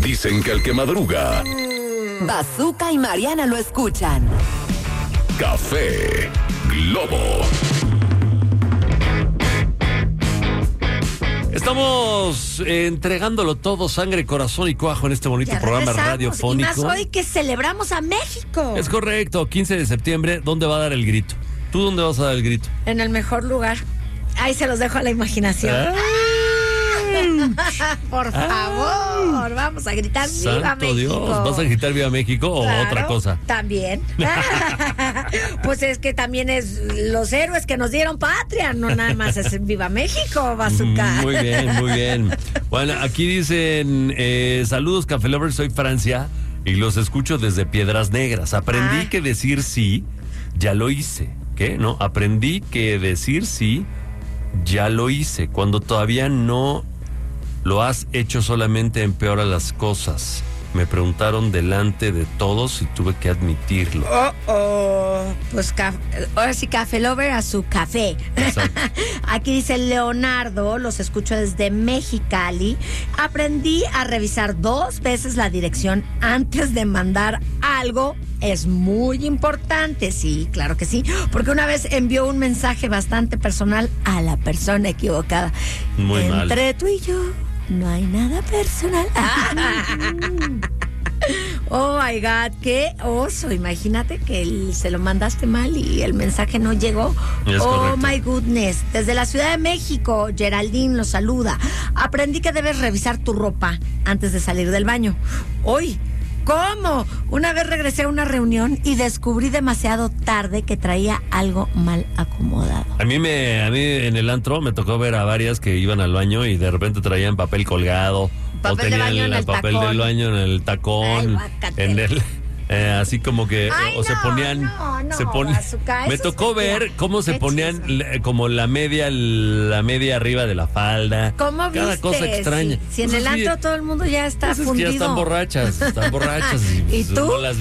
Dicen que el que madruga... Bazooka y Mariana lo escuchan. Café Globo. Estamos entregándolo todo, sangre, corazón y cuajo en este bonito programa radiofónico. Y más hoy que celebramos a México. Es correcto, 15 de septiembre, ¿dónde va a dar el grito? ¿Tú dónde vas a dar el grito? En el mejor lugar. Ahí se los dejo a la imaginación. Por favor, vamos a gritar ¡Viva Santo México! Dios, ¿vas a gritar Viva México o Claro, otra cosa? También. Pues es que también es los héroes que nos dieron patria, no nada más es Viva México, Bazooka. Muy bien, muy bien. Bueno, aquí dicen, saludos Café Lovers, soy Francia y los escucho desde Piedras Negras. Aprendí que decir sí, ya lo hice. ¿Qué? No, aprendí que decir sí, ya lo hice. Cuando todavía no lo has hecho, solamente empeora las cosas. Me preguntaron delante de todos y tuve que admitirlo. Pues ahora sí, Café Lover a su café. Aquí dice Leonardo, los escucho desde Mexicali. Aprendí a revisar 2 veces la dirección antes de mandar algo. Es muy importante, sí, claro que sí, porque una vez envió un mensaje bastante personal a la persona equivocada. Muy mal. Entre tú y yo no hay nada personal. Oh my God, qué oso. Imagínate que se lo mandaste mal y el mensaje no llegó. Oh my goodness. Desde la Ciudad de México, Geraldine los saluda. Aprendí que debes revisar tu ropa antes de salir del baño. Hoy. ¿Cómo? Una vez regresé a una reunión y descubrí demasiado tarde que traía algo mal acomodado. A mí en el antro me tocó ver a varias que iban al baño y de repente traían papel colgado. Papel o tenían de baño en el papel tacón. del baño en el tacón. Ay, en el... así como que se ponían Bazooka, me tocó ver cómo se ponían como la media arriba de la falda. ¿Cómo cada viste? cosa extraña. Si en el antro todo el mundo ya está pues fundido. Es que ya están borrachas ¿Y tú? uno las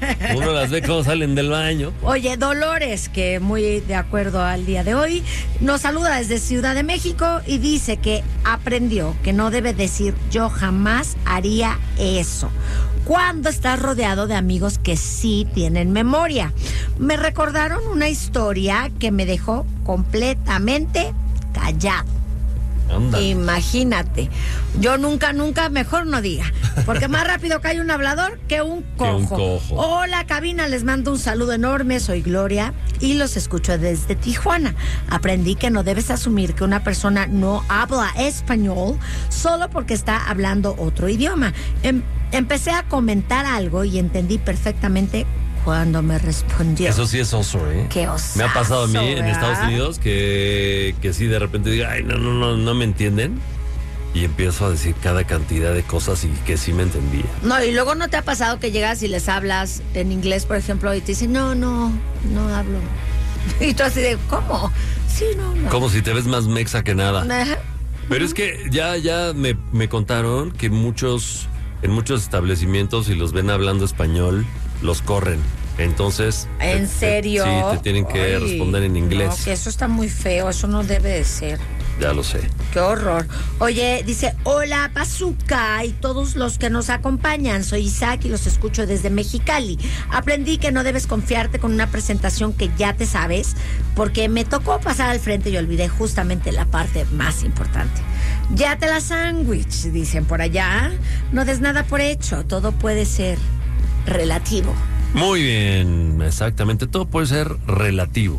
ve cómo salen del baño. Oye, Dolores, que muy de acuerdo al día de hoy, nos saluda desde Ciudad de México y dice que aprendió que no debe decir yo jamás haría eso cuando estás rodeado de amigos que sí tienen memoria. Me recordaron una historia que me dejó completamente callado. Ándale. Imagínate. Yo nunca, mejor no diga. Porque más rápido cae un hablador que un cojo. Hola, cabina, les mando un saludo enorme. Soy Gloria y los escucho desde Tijuana. Aprendí que no debes asumir que una persona no habla español solo porque está hablando otro idioma. Empecé a comentar algo y entendí perfectamente cuando me respondió. Eso sí es oso, ¿eh? Qué osazo, me ha pasado a mí en ¿verdad? Estados Unidos que sí de repente diga, ay, no me entienden. Y empiezo a decir cada cantidad de cosas y que sí me entendía. No, y luego no te ha pasado que llegas y les hablas en inglés, por ejemplo, y te dicen, no hablo. Y tú así de, ¿cómo? Sí, no. Como si te ves más mexa que nada. Ajá. Pero es que ya me contaron que en muchos establecimientos, si los ven hablando español, los corren. Entonces... ¿En serio? Sí, te tienen que responder en inglés. No, que eso está muy feo, eso no debe de ser. Ya lo sé. Qué horror. Oye, dice, hola Bazooka y todos los que nos acompañan. Soy Isaac y los escucho desde Mexicali. Aprendí que no debes confiarte con una presentación que ya te sabes, porque me tocó pasar al frente y olvidé justamente la parte más importante. Ya te la sándwich, dicen por allá. No des nada por hecho, todo puede ser relativo. Muy bien, exactamente. Todo puede ser relativo.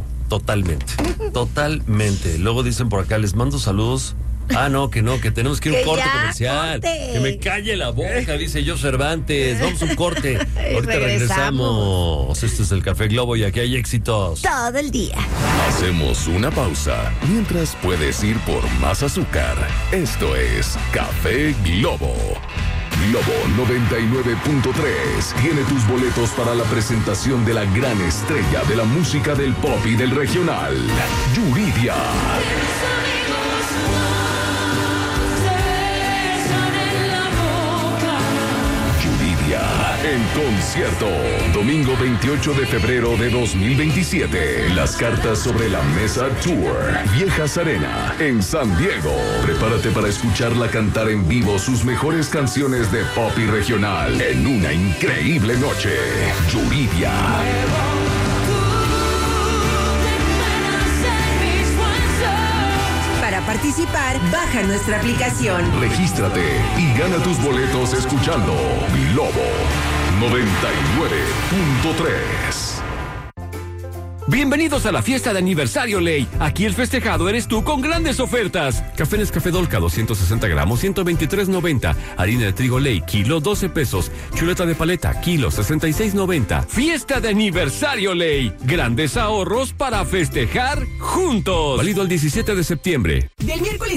Totalmente. Luego dicen por acá, les mando saludos. Que tenemos que ir a un corte comercial. Corte. Que me calle la boca, dice yo Cervantes. Vamos a un corte. Ahorita regresamos. Este es el Café Globo y aquí hay éxitos. Todo el día. Hacemos una pausa mientras puedes ir por más azúcar. Esto es Café Globo. Globo 99.3 tiene tus boletos para la presentación de la gran estrella de la música del pop y del regional, Yuridia. Yuridia en concierto. Domingo 28 de febrero de 2027. Las cartas sobre la mesa Tour. Viejas Arena, en San Diego. Prepárate para escucharla cantar en vivo sus mejores canciones de pop y regional en una increíble noche. Yuridia. Para participar, baja nuestra aplicación. Regístrate y gana tus boletos escuchando Globo 99.3. Bienvenidos a la fiesta de aniversario Ley. Aquí el festejado eres tú con grandes ofertas. Café Nescafé Dolca 260 gramos, 123.90. Harina de trigo Ley, kilo 12 pesos. Chuleta de paleta, kilo 66.90. Fiesta de aniversario Ley. Grandes ahorros para festejar juntos. Válido el 17 de septiembre. Del miércoles